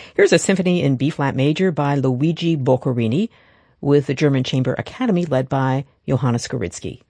Here's a symphony in B-flat major by Luigi Boccherini with the German Chamber Academy led by Johannes Skoritsky.